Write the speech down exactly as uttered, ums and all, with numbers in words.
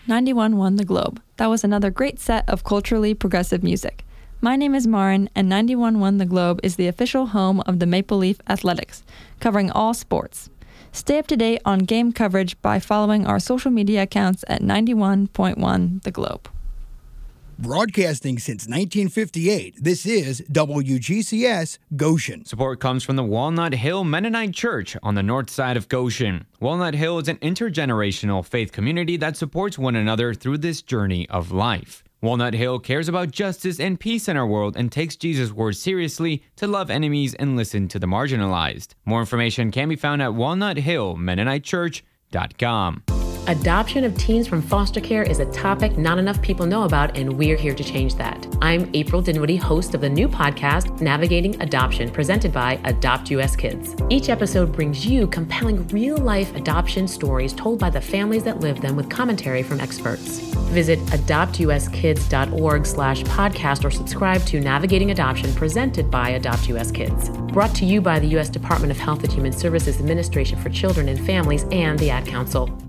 ninety-one point one The Globe. That was another great set of culturally progressive music. My name is Marin, and ninety-one point one The Globe is the official home of the Maple Leaf Athletics, covering all sports. Stay up to date on game coverage by following our social media accounts at ninety-one point one The Globe. Broadcasting since nineteen fifty-eight, this is W G C S Goshen. Support comes from the Walnut Hill Mennonite Church on the north side of Goshen. Walnut Hill is an intergenerational faith community that supports one another through this journey of life. Walnut Hill cares about justice and peace in our world and takes Jesus' words seriously to love enemies and listen to the marginalized. More information can be found at walnut hill mennonite church dot com. Adoption of teens from foster care is a topic not enough people know about, and we're here to change that. I'm April Dinwiddie, host of the new podcast, Navigating Adoption, presented by Adopt U S Kids. Each episode brings you compelling real-life adoption stories told by the families that live them with commentary from experts. Visit adopt u s kids dot org slash podcast or subscribe to Navigating Adoption, presented by Adopt U S Kids. Brought to you by the U S Department of Health and Human Services Administration for Children and Families and the Ad Council.